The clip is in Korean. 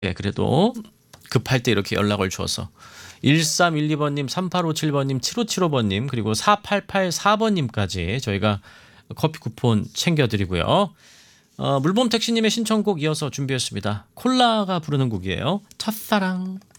예, 그래도 급할 때 이렇게 연락을 주어서 1312번님, 3857번님, 7575번님 그리고 4884번님까지 저희가 커피 쿠폰 챙겨드리고요. 물범택시님의 신청곡 이어서 준비했습니다. 콜라가 부르는 곡이에요. 첫사랑.